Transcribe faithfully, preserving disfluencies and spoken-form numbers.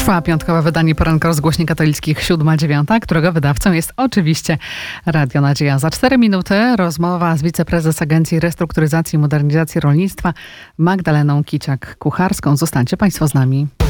Trwa piątkowe wydanie poranka rozgłośni katolickich siódma dziewiąta, którego wydawcą jest oczywiście Radio Nadzieja. Za cztery minuty rozmowa z wiceprezes Agencji Restrukturyzacji i Modernizacji Rolnictwa Magdaleną Kiciak-Kucharską. Zostańcie Państwo z nami.